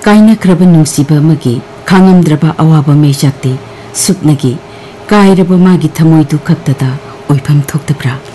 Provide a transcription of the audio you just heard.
कायनख्रब नुसिबा अमगी खांगमद्रबा अवाबा मेजाक्ति सुकनगी कायरबा मागी थमोइदु खत्तदा ओइफम थोक्तब्रा।